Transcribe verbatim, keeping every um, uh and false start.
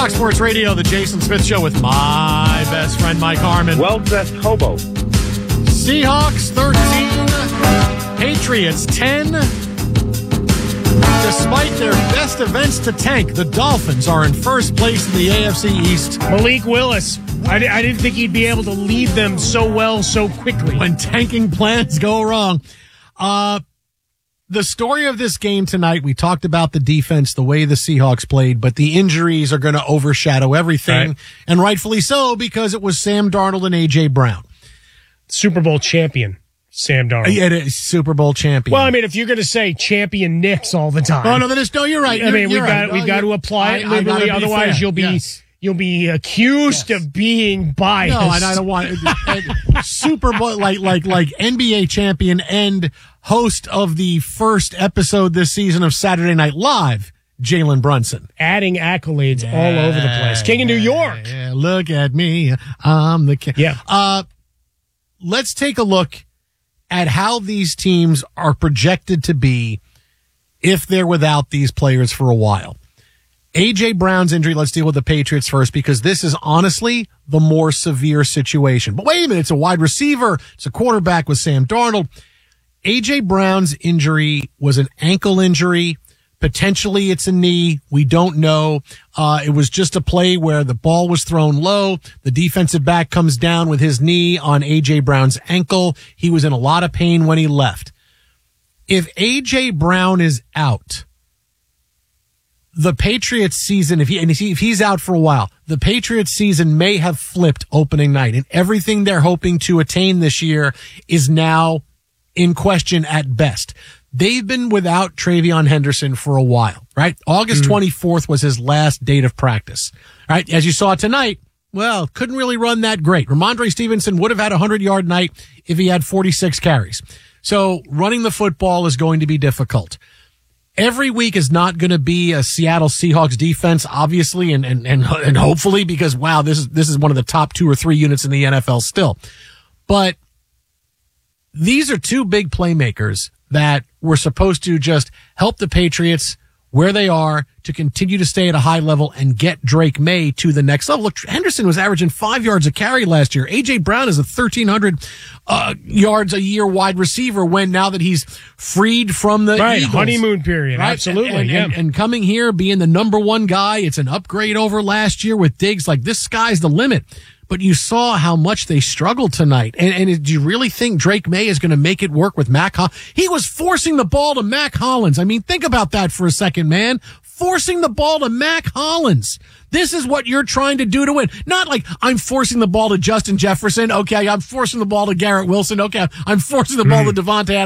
Fox Sports Radio, the Jason Smith Show with my best friend, Mike Harmon. World's best hobo. Seahawks thirteen, Patriots ten. Despite their best events to tank, the Dolphins are in first place in the A F C East. Malik Willis. I, I didn't think he'd be able to lead them so well so quickly. When tanking plans go wrong. Uh, the story of this game tonight, we talked about the defense, the way the Seahawks played, but the injuries are going to overshadow everything, right. And rightfully so, because it was Sam Darnold and A J. Brown. Super Bowl champion. Sam Darnold. Yeah, it is Super Bowl champion. Well, I mean, if you're going to say champion Knicks all the time. Oh, no, that is, no, you're right. I mean, you're we've right. got, we've oh, got to apply it liberally. Otherwise, fair. you'll be, yes. you'll be accused yes. of being biased. No, and I don't want Super Bowl, like, like, like N B A champion and host of the first episode this season of Saturday Night Live, Jalen Brunson. Adding accolades yeah, all over the place. King of New York. Yeah, look at me. I'm the king. Yeah. Uh, let's take a look at how these teams are projected to be if they're without these players for a while. A J. Brown's injury, let's deal with the Patriots first, because this is honestly the more severe situation. But wait a minute, it's a wide receiver, it's a quarterback with Sam Darnold. A J. Brown's injury was an ankle injury. Potentially it's a knee. We don't know. Uh, it was just a play where the ball was thrown low. The defensive back comes down with his knee on A J. Brown's ankle. He was in a lot of pain when he left. If A J. Brown is out, the Patriots season, if he, and if he's out for a while, the Patriots season may have flipped opening night, and everything they're hoping to attain this year is now in question at best. They've been without Travion Henderson for a while, right? August mm-hmm. twenty-fourth was his last date of practice, right? As you saw tonight, well, couldn't really run that great. Ramondre Stevenson would have had a hundred-yard night if he had forty-six carries. So running the football is going to be difficult. Every week is not going to be a Seattle Seahawks defense, obviously, and, and, and, and hopefully, because, wow, this is, this is one of the top two or three units in the N F L still. But these are two big playmakers that were supposed to just help the Patriots where they are to continue to stay at a high level and get Drake May to the next level. Look, Henderson was averaging five yards a carry last year. A J. Brown is a thirteen hundred uh, yards a year wide receiver when now that he's freed from the right, Eagles. honeymoon period. Right? Absolutely. And, and, yeah. and, and coming here, being the number one guy, it's an upgrade over last year with Diggs. Like, this sky's the limit. But you saw how much they struggled tonight. And, and do you really think Drake May is going to make it work with Mac Hollins? He was forcing the ball to Mac Hollins. I mean, think about that for a second, man. Forcing the ball to Mac Hollins. This is what you're trying to do to win. Not like, I'm forcing the ball to Justin Jefferson. Okay, I'm forcing the ball to Garrett Wilson. Okay, I'm forcing the ball mm. to Devontae Adams.